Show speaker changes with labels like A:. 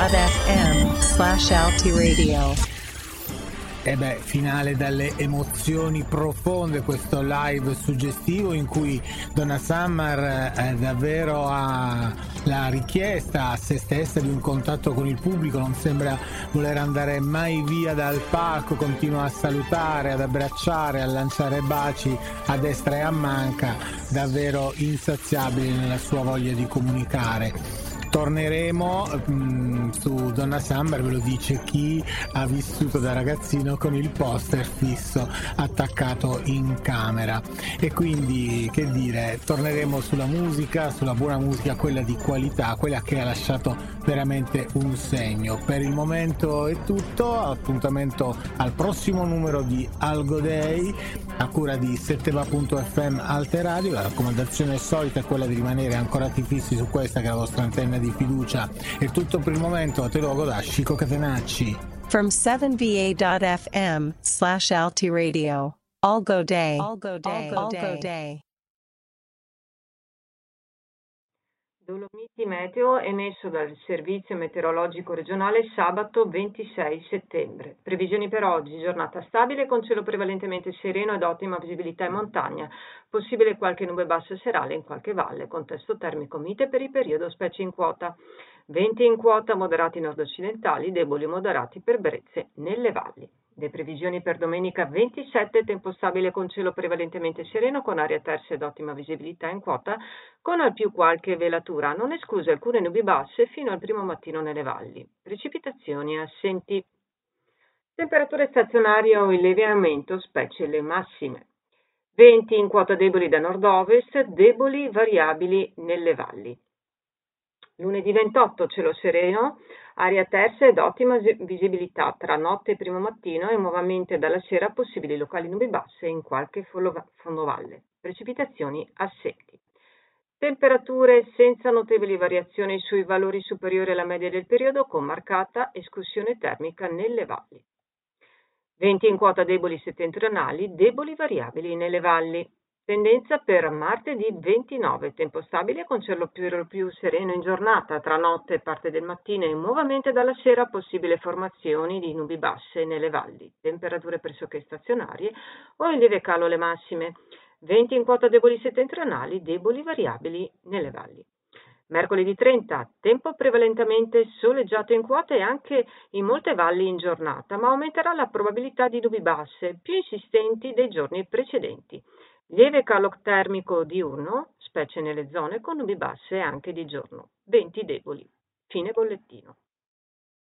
A: www.alteradio.fm/altiradio.
B: E finale dalle emozioni profonde, questo live suggestivo in cui Donna Summer davvero ha la richiesta a se stessa di un contatto con il pubblico, non sembra voler andare mai via dal palco, continua a salutare, ad abbracciare, a lanciare baci a destra e a manca, davvero insaziabile nella sua voglia di comunicare. Torneremo su Donna Summer, ve lo dice chi ha vissuto da ragazzino con il poster fisso attaccato in camera, e quindi che dire, torneremo sulla musica, sulla buona musica, quella di qualità, quella che ha lasciato veramente un segno. Per il momento è tutto, appuntamento al prossimo numero di Algo Day a cura di Setteva.fm Alteradio. La raccomandazione solita è quella di rimanere ancorati fissi su questa che è la vostra antenna di fiducia. È tutto per il momento, a te luogo da Chico Catenacci.
A: From 7va.fm/altiradio. Algo Day.
C: Dolomiti Meteo emesso dal Servizio Meteorologico Regionale sabato 26 settembre. Previsioni per oggi: giornata stabile con cielo prevalentemente sereno ed ottima visibilità in montagna, possibile qualche nube bassa serale in qualche valle, contesto termico mite per il periodo specie in quota. Venti in quota moderati nord-occidentali, deboli o moderati per brezze nelle valli. Le previsioni per domenica 27, tempo stabile con cielo prevalentemente sereno, con aria tersa ed ottima visibilità in quota, con al più qualche velatura, non escluse alcune nubi basse fino al primo mattino nelle valli. Precipitazioni assenti. Temperature stazionarie o in lieve aumento, specie le massime. Venti in quota deboli da nord-ovest, deboli variabili nelle valli. Lunedì 28, cielo sereno, aria tersa ed ottima visibilità tra notte e primo mattino, e nuovamente dalla sera possibili locali nubi basse in qualche fondovalle. Precipitazioni assenti. Temperature senza notevoli variazioni sui valori superiori alla media del periodo, con marcata escursione termica nelle valli. Venti in quota deboli settentrionali, deboli variabili nelle valli. Tendenza per martedì 29, tempo stabile con cielo più sereno in giornata, tra notte e parte del mattino, e nuovamente dalla sera possibile formazioni di nubi basse nelle valli. Temperature pressoché stazionarie o in lieve calo le massime. Venti in quota deboli settentrionali, deboli variabili nelle valli. Mercoledì 30, tempo prevalentemente soleggiato in quota e anche in molte valli in giornata, ma aumenterà la probabilità di nubi basse, più insistenti dei giorni precedenti. Lieve calo termico diurno, specie nelle zone con nubi basse anche di giorno. Venti deboli. Fine bollettino.